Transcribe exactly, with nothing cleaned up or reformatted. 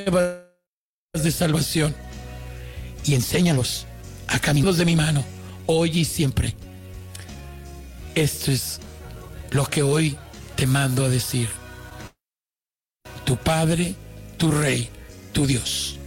nuevas de salvación y enséñalos a caminos de mi mano, hoy y siempre. Esto es lo que hoy te mando a decir. Tu Padre, tu Rey, tu Dios.